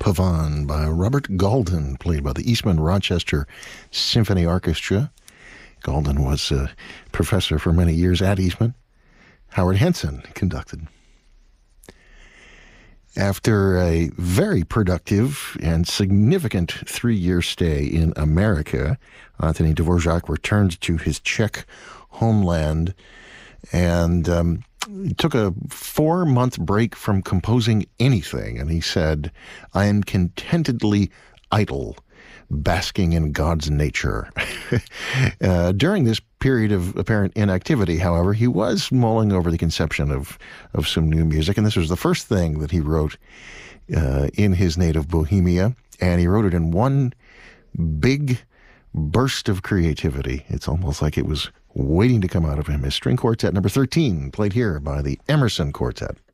Pavan by Robert Galden, played by the Eastman Rochester Symphony Orchestra. Galden was a professor for many years at Eastman. Howard Henson conducted. After a very productive and significant 3-year stay in America, Anthony Dvorak returned to his Czech homeland and took a 4-month break from composing anything. And he said, "I am contentedly idle, basking in God's nature." During this period of apparent inactivity, however, he was mulling over the conception of some new music, and this was the first thing that he wrote in his native Bohemia, and he wrote it in one big burst of creativity. It's almost like it was waiting to come out of him. His string quartet number 13, played here by the Emerson Quartet.